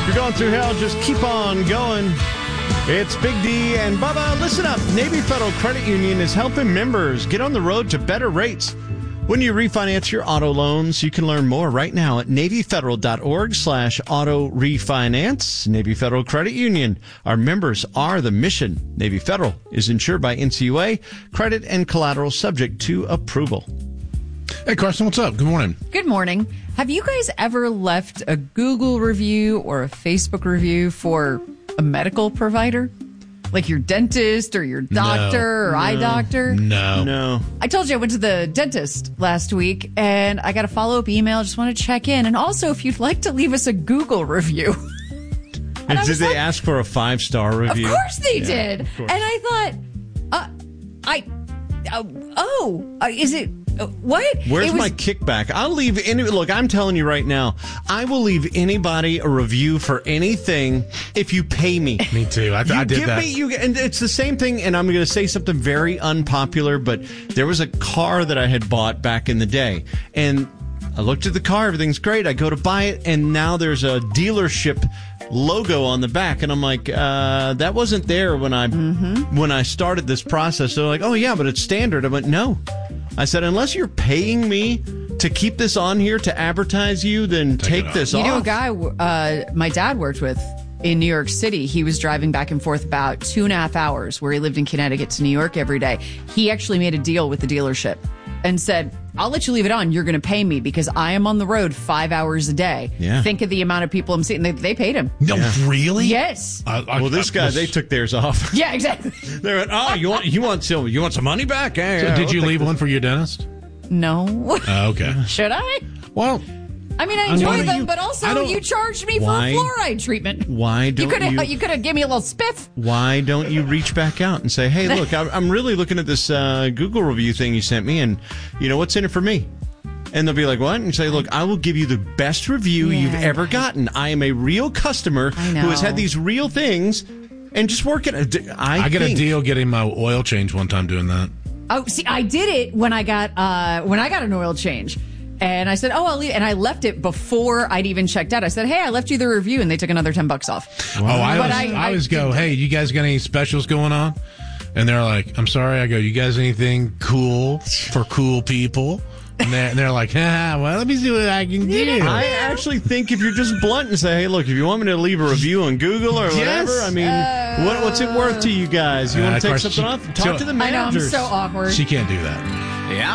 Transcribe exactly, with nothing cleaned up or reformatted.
You're going through hell, just keep on going. It's Big D and Bubba. Listen up. Navy Federal Credit Union is helping members get on the road to better rates. When you refinance your auto loans, you can learn more right now at NavyFederal.org slash auto refinance. Navy Federal Credit Union. Our members are the mission. Navy Federal is insured by N C U A. Credit and collateral subject to approval. Hey, Carson, what's up? Good morning. Good morning. Have you guys ever left a Google review or a Facebook review for a medical provider? Like your dentist or your doctor no, or no, eye doctor? No. No. I told you I went to the dentist last week, and I got a follow-up email. Just want to check in. And also, if you'd like to leave us a Google review. And did they like, ask for a five-star review? Of course they yeah, did. And I thought, uh, I, uh, oh, uh, is it... What? Where's was, my kickback? I'll leave any. Look, I'm telling you right now, I will leave anybody a review for anything if you pay me. Me too. I, you I did give that. Me, you, and it's the same thing. And I'm going to say something very unpopular, but there was a car that I had bought back in the day, and I looked at the car. Everything's great. I go to buy it, and now there's a dealership logo on the back, and I'm like, uh, that wasn't there when I mm-hmm. when I started this process. They're like, oh yeah, but it's standard. I went, no. I said, unless you're paying me to keep this on here to advertise you, then take, take this you off. You know, a guy uh, my dad worked with in New York City, he was driving back and forth about two and a half hours where he lived in Connecticut to New York every day. He actually made a deal with the dealership and said, I'll let you leave it on. You're going to pay me because I am on the road five hours a day. Yeah. Think of the amount of people I'm seeing. They, they paid him. No, yeah. really? Yes. I, I, well, this I, guy, this... they took theirs off. Yeah, exactly. They went, oh, you want you want some you want some money back? Yeah, so yeah, did I'll you leave this. one for your dentist? No. Uh, okay. Should I? Well, I mean, I enjoy I them, you, but also you charged me why, for fluoride treatment. Why don't you could have you? You could have given me a little spiff. Why don't you reach back out and say, hey, look, I'm really looking at this uh, Google review thing you sent me, and you know what's in it for me? And they'll be like, what? And you say, look, I will give you the best review yeah, you've I ever know. gotten. I am a real customer who has had these real things, and just work it. I, I get think, a deal getting my oil change one time doing that. Oh, see, I did it when I got uh, when I got an oil change, and I said, "Oh, I'll leave," and I left it before I'd even checked out. I said, "Hey, I left you the review," and they took another ten bucks off. Wow. Oh, I but always, I, I always I, go, "Hey, you guys got any specials going on?" And they're like, "I'm sorry." I go, "You guys anything cool for cool people?" And they're, and they're like, ah, well, let me see what I can do. I actually think if you're just blunt and say, hey, look, if you want me to leave a review on Google or whatever, yes. I mean, uh, what, what's it worth to you guys? You uh, want to take course, something she, off? Talk so, to the I know, I'm managers. so awkward. She can't do that. Yeah.